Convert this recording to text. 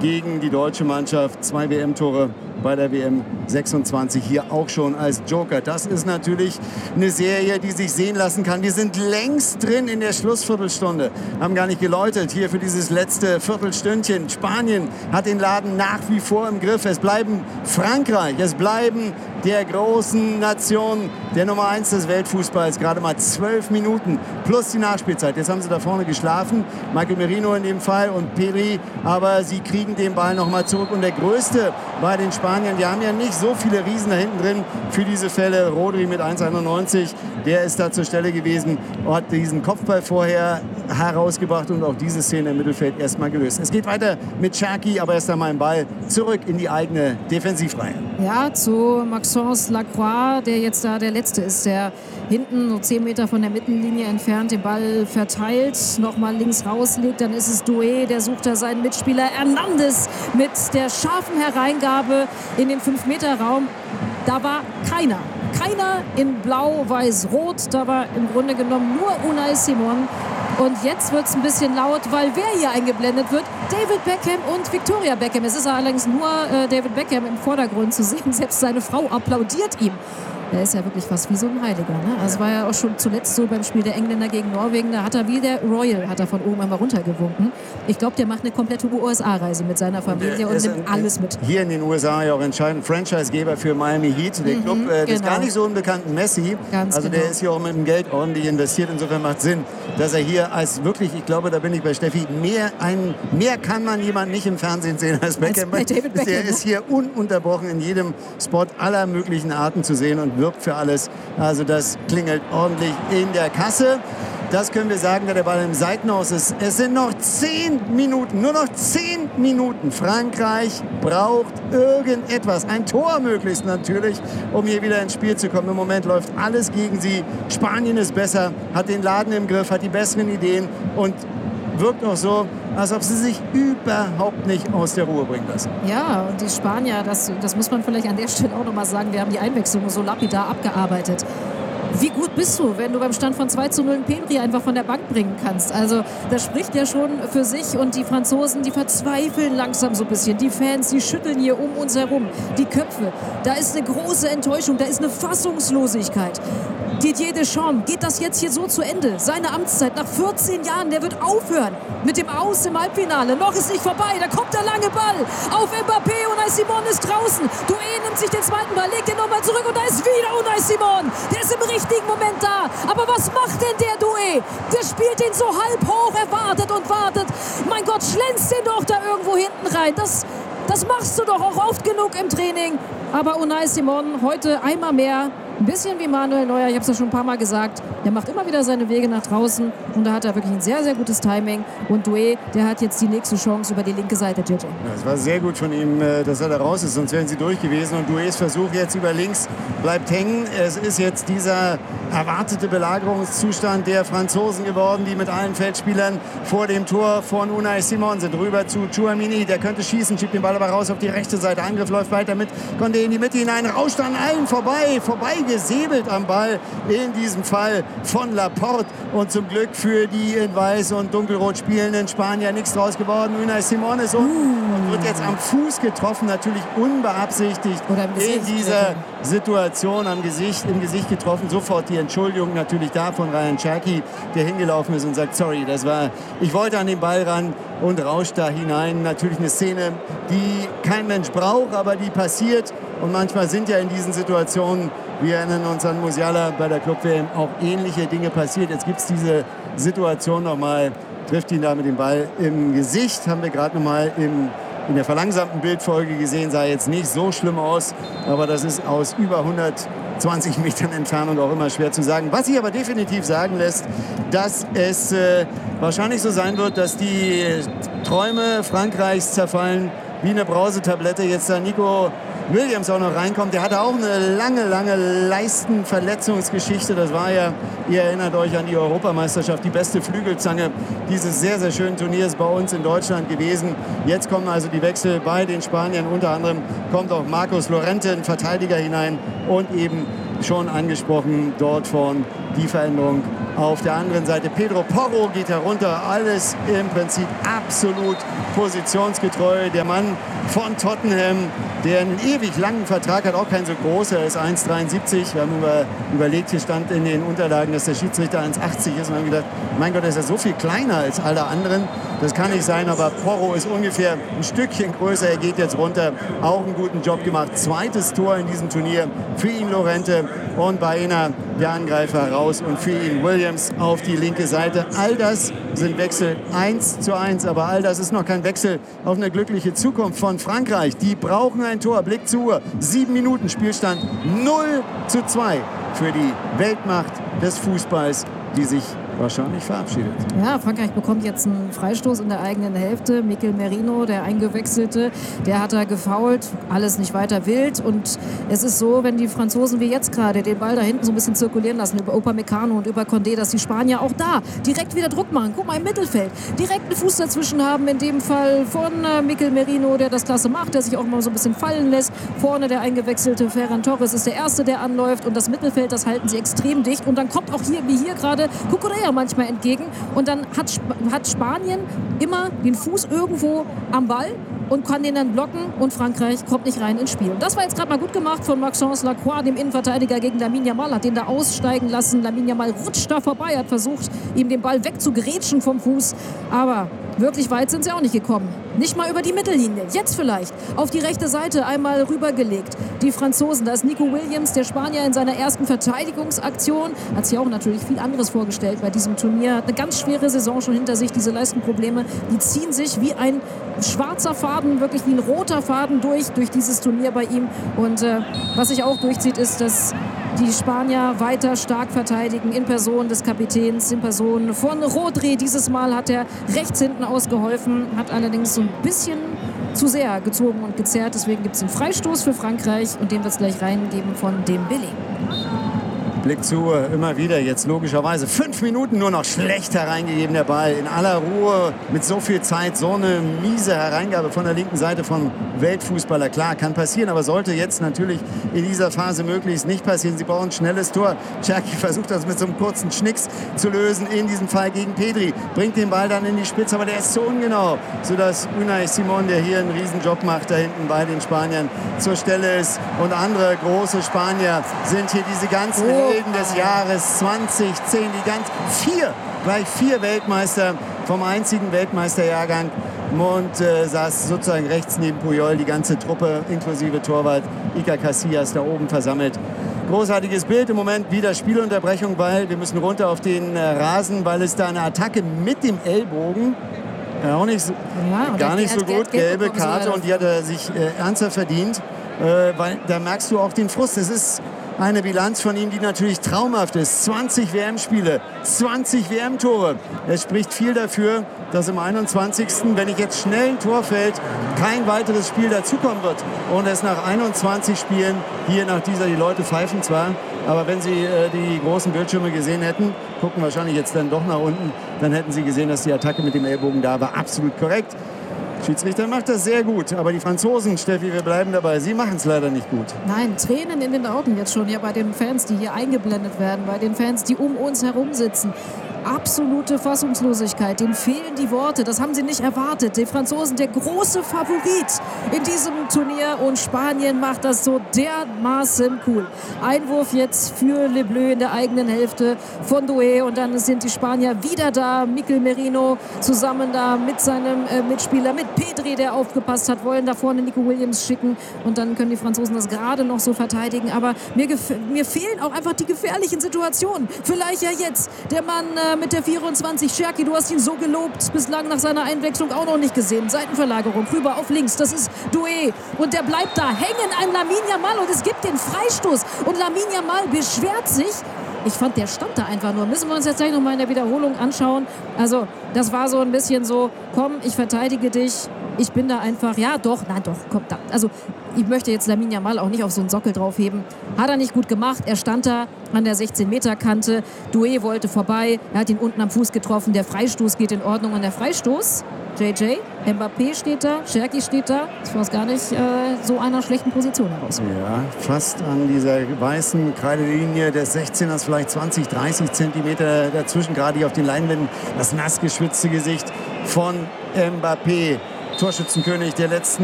gegen die deutsche Mannschaft. 2 WM-Tore bei der WM 26 hier auch schon als Joker. Das ist natürlich eine Serie, die sich sehen lassen kann. Wir sind längst drin in der Schlussviertelstunde. Haben gar nicht geläutet hier für dieses letzte Viertelstündchen. Spanien hat den Laden nach wie vor im Griff. Es bleiben Frankreich, es bleiben der großen Nation, der Nummer 1 des Weltfußballs. Gerade mal 12 Minuten plus die Nachspielzeit. Jetzt haben sie da vorne geschlafen. Michael Merino in dem Fall und Pedri. Aber sie kriegen den Ball noch mal zurück. Und der Größte bei den Spaniern, die haben ja nicht so viele Riesen da hinten drin für diese Fälle. Rodri mit 1,91, der ist da zur Stelle gewesen und hat diesen Kopfball vorher herausgebracht und auch diese Szene im Mittelfeld erstmal gelöst. Es geht weiter mit Cherki, aber erst einmal ein Ball zurück in die eigene Defensivreihe. Ja, zu Maxence Lacroix, der jetzt da der Letzte ist, der hinten so 10 Meter von der Mittellinie entfernt den Ball verteilt, nochmal links rauslegt, dann ist es Doué, der sucht da seinen Mitspieler Hernandez mit der scharfen Hereingabe in den 5-Meter-Raum. Da war keiner in Blau, Weiß, Rot, da war im Grunde genommen nur Unai Simon. Und jetzt wird es ein bisschen laut, weil wer hier eingeblendet wird? David Beckham und Victoria Beckham. Es ist allerdings nur David Beckham im Vordergrund zu sehen. Selbst seine Frau applaudiert ihm. Er ist ja wirklich fast wie so ein Heiliger. Ne? Also war ja auch schon zuletzt so beim Spiel der Engländer gegen Norwegen. Da hat er wie der Royal, hat er von oben einmal runtergewunken. Ich glaube, der macht eine komplette USA-Reise mit seiner Familie und nimmt alles mit. Hier in den USA ja auch entscheidend Franchise-Geber für Miami Heat. Der Club des gar nicht so unbekannten Messi. Ganz also der ist hier auch mit dem Geld ordentlich investiert. Insofern macht Sinn, dass er hier als wirklich, ich glaube, da bin ich bei Steffi, mehr kann man jemand nicht im Fernsehen sehen als Beckham. Der ist hier ununterbrochen in jedem Spot aller möglichen Arten zu sehen und wirbt für alles. Also das klingelt ordentlich in der Kasse. Das können wir sagen, da der Ball im Seitenhaus ist. Es sind noch 10 Minuten, nur noch 10 Minuten. Frankreich braucht irgendetwas. Ein Tor möglichst natürlich, um hier wieder ins Spiel zu kommen. Im Moment läuft alles gegen sie. Spanien ist besser, hat den Laden im Griff, hat die besseren Ideen und wirkt noch so, als ob sie sich überhaupt nicht aus der Ruhe bringen lassen. Ja, und die Spanier, das muss man vielleicht an der Stelle auch noch mal sagen, wir haben die Einwechslung so lapidar abgearbeitet. Wie gut bist du, wenn du beim Stand von 2:0 einen Pedri einfach von der Bank bringen kannst? Also das spricht ja schon für sich und die Franzosen, die verzweifeln langsam so ein bisschen. Die Fans, die schütteln hier um uns herum. Die Köpfe, da ist eine große Enttäuschung, da ist eine Fassungslosigkeit. Didier Deschamps, geht das jetzt hier so zu Ende? Seine Amtszeit nach 14 Jahren, der wird aufhören mit dem Aus im Halbfinale. Noch ist nicht vorbei, da kommt der lange Ball auf Mbappé. Unai Simon ist draußen. Doué nimmt sich den zweiten Ball, legt den nochmal zurück und da ist wieder Unai Simon. Der ist im richtigen Moment da. Aber was macht denn der Doué? Der spielt den so halb hoch, er wartet und wartet. Mein Gott, schlänzt den doch da irgendwo hinten rein. Das machst du doch auch oft genug im Training. Aber Unai Simon heute einmal mehr, ein bisschen wie Manuel Neuer, ich habe es ja schon ein paar Mal gesagt, der macht immer wieder seine Wege nach draußen und da hat er wirklich ein sehr, sehr gutes Timing. Und Doué, der hat jetzt die nächste Chance über die linke Seite, JJ. Ja, es war sehr gut von ihm, dass er da raus ist, sonst wären sie durch gewesen. Und Doués Versuch jetzt über links bleibt hängen. Es ist jetzt dieser erwartete Belagerungszustand der Franzosen geworden, die mit allen Feldspielern vor dem Tor von Unai Simon sind. Rüber zu Tchouaméni, der könnte schießen, schiebt den Ball aber raus auf die rechte Seite. Angriff läuft weiter mit, konnte in die Mitte hinein, rauscht an allen vorbeigesäbelt am Ball. In diesem Fall von Laporte. Und zum Glück für die in weiß und dunkelrot spielenden Spanier nichts draus geworden. Unai Simon ist und wird jetzt am Fuß getroffen, natürlich unbeabsichtigt in dieser Situation im Gesicht getroffen. Sofort die Entschuldigung natürlich da von Ryan Cherki, der hingelaufen ist und sagt, sorry, ich wollte an den Ball ran und rauscht da hinein. Natürlich eine Szene, die kein Mensch braucht, aber die passiert. Und manchmal sind ja in diesen Situationen, wir erinnern uns an Musiala bei der Club-WM, auch ähnliche Dinge passiert. Jetzt gibt es diese Situation nochmal, trifft ihn da mit dem Ball im Gesicht, haben wir gerade nochmal in der verlangsamten Bildfolge gesehen, sah jetzt nicht so schlimm aus, aber das ist aus über 120 Metern Entfernung auch immer schwer zu sagen. Was sich aber definitiv sagen lässt, dass es wahrscheinlich so sein wird, dass die Träume Frankreichs zerfallen wie eine Brausetablette. Jetzt da Nico Williams auch noch reinkommt. Der hatte auch eine lange Leistenverletzungsgeschichte. Das war ja, ihr erinnert euch an die Europameisterschaft, die beste Flügelzange dieses sehr, sehr schönen Turniers bei uns in Deutschland gewesen. Jetzt kommen also die Wechsel bei den Spaniern. Unter anderem kommt auch Marcos Llorente, ein Verteidiger, hinein und eben schon angesprochen dort vorn die Veränderung Auf der anderen Seite Pedro Porro geht herunter. Alles im Prinzip absolut positionsgetreu. Der Mann von Tottenham, der einen ewig langen Vertrag hat, auch kein so großer, er ist 1,73. Wir haben überlegt, hier stand in den Unterlagen, dass der Schiedsrichter 1,80 ist. Und haben gedacht, mein Gott, er ist ja so viel kleiner als alle anderen. Das kann nicht sein, aber Porro ist ungefähr ein Stückchen größer. Er geht jetzt runter. Auch einen guten Job gemacht. Zweites Tor in diesem Turnier für ihn Llorente und Baena, der Angreifer, raus. Und für ihn Williams auf die linke Seite. All das sind Wechsel 1:1. Aber all das ist noch kein Wechsel auf eine glückliche Zukunft von Frankreich. Die brauchen ein Tor. Blick zur Uhr. 7 Minuten Spielstand. 0:2 für die Weltmacht des Fußballs, die sich wahrscheinlich verabschiedet. Ja, Frankreich bekommt jetzt einen Freistoß in der eigenen Hälfte. Mikel Merino, der Eingewechselte, der hat da gefoult. Alles nicht weiter wild. Und es ist so, wenn die Franzosen wie jetzt gerade den Ball da hinten so ein bisschen zirkulieren lassen, über Upamecano und über Condé, dass die Spanier auch da direkt wieder Druck machen. Guck mal, im Mittelfeld direkt einen Fuß dazwischen haben. In dem Fall von Mikel Merino, der das klasse macht, der sich auch mal so ein bisschen fallen lässt. Vorne der Eingewechselte Ferran Torres ist der Erste, der anläuft. Und das Mittelfeld, das halten sie extrem dicht. Und dann kommt auch hier, wie hier gerade, Cucurella manchmal entgegen und dann hat Spanien immer den Fuß irgendwo am Ball und kann den dann blocken und Frankreich kommt nicht rein ins Spiel. Und das war jetzt gerade mal gut gemacht von Maxence Lacroix, dem Innenverteidiger gegen Lamine Yamal, hat den da aussteigen lassen. Lamine Yamal rutscht da vorbei, hat versucht, ihm den Ball wegzugrätschen vom Fuß, aber wirklich weit sind sie auch nicht gekommen. Nicht mal über die Mittellinie. Jetzt vielleicht auf die rechte Seite einmal rübergelegt. Die Franzosen, da ist Nico Williams, der Spanier in seiner ersten Verteidigungsaktion. Hat sich auch natürlich viel anderes vorgestellt bei diesem Turnier. Hat eine ganz schwere Saison schon hinter sich. Diese Leistenprobleme, die ziehen sich wie ein schwarzer Faden, wirklich wie ein roter Faden durch dieses Turnier bei ihm. Und was sich auch durchzieht, ist, dass die Spanier weiter stark verteidigen in Person des Kapitäns, in Person von Rodri. Dieses Mal hat er rechts hinten ausgeholfen, hat allerdings so ein bisschen zu sehr gezogen und gezerrt. Deswegen gibt es einen Freistoß für Frankreich und den wird es gleich reingeben von Dembélé. Blick zu, immer wieder jetzt logischerweise 5 Minuten nur noch schlecht hereingegeben, der Ball in aller Ruhe, mit so viel Zeit, so eine miese Hereingabe von der linken Seite vom Weltfußballer. Klar, kann passieren, aber sollte jetzt natürlich in dieser Phase möglichst nicht passieren. Sie brauchen ein schnelles Tor. Cherki versucht das mit so einem kurzen Schnicks zu lösen, in diesem Fall gegen Pedri, bringt den Ball dann in die Spitze, aber der ist so ungenau, sodass Unai Simon, der hier einen Riesenjob macht, da hinten bei den Spaniern zur Stelle ist. Und andere große Spanier sind hier diese ganzen des Jahres 2010, gleich vier Weltmeister vom einzigen Weltmeisterjahrgang. Und saß sozusagen rechts neben Puyol, die ganze Truppe inklusive Torwart Iker Casillas da oben versammelt. Großartiges Bild, im Moment wieder Spielunterbrechung, weil wir müssen runter auf den Rasen, weil es da eine Attacke mit dem Ellbogen, auch nicht so, gar nicht so gut, gelbe Karte, und die hat er sich ernsthaft verdient, weil da merkst du auch den Frust. Es ist eine Bilanz von ihm, die natürlich traumhaft ist. 20 WM-Spiele, 20 WM-Tore. Es spricht viel dafür, dass im 21., wenn nicht jetzt schnell ein Tor fällt, kein weiteres Spiel dazukommen wird. Und es nach 21 Spielen, hier nach dieser, die Leute pfeifen zwar, aber wenn sie die großen Bildschirme gesehen hätten, gucken wahrscheinlich jetzt dann doch nach unten, dann hätten sie gesehen, dass die Attacke mit dem Ellbogen da war. Absolut korrekt. Schiedsrichter macht das sehr gut, aber die Franzosen, Steffi, wir bleiben dabei, sie machen es leider nicht gut. Nein, Tränen in den Augen jetzt schon hier bei den Fans, die hier eingeblendet werden, bei den Fans, die um uns herum sitzen. Absolute Fassungslosigkeit, denen fehlen die Worte, das haben sie nicht erwartet. Die Franzosen, der große Favorit in diesem Turnier, und Spanien macht das so dermaßen cool. Einwurf jetzt für Le Bleu in der eigenen Hälfte von Doué, und dann sind die Spanier wieder da. Mikel Merino zusammen da mit seinem Mitspieler, mit Pedri, der aufgepasst hat, wollen da vorne Nico Williams schicken, und dann können die Franzosen das gerade noch so verteidigen. Aber mir fehlen auch einfach die gefährlichen Situationen. Vielleicht ja jetzt der Mann mit der 24, Cherki, du hast ihn so gelobt, bislang nach seiner Einwechslung auch noch nicht gesehen. Seitenverlagerung rüber auf links, das ist Doué, und der bleibt da hängen an Lamine Yamal, und es gibt den Freistoß, und Lamine Yamal beschwert sich. Ich fand, der stand da einfach nur. Müssen wir uns jetzt gleich nochmal in der Wiederholung anschauen. Also, das war so ein bisschen so, komm, ich verteidige dich. Ich bin da einfach, ja doch, nein doch, komm da. Also, ich möchte jetzt Lamine Yamal auch nicht auf so einen Sockel draufheben. Hat er nicht gut gemacht. Er stand da an der 16-Meter-Kante. Doué wollte vorbei. Er hat ihn unten am Fuß getroffen. Der Freistoß geht in Ordnung. Und der Freistoß, JJ, Mbappé steht da, Cherki steht da. Das war aus gar nicht so einer schlechten Position heraus. Ja, fast an dieser weißen Kreidelinie des 16ers, vielleicht 20, 30 Zentimeter dazwischen, gerade hier auf den Leinwänden. Das nass geschwitzte Gesicht von Mbappé, Torschützenkönig der letzten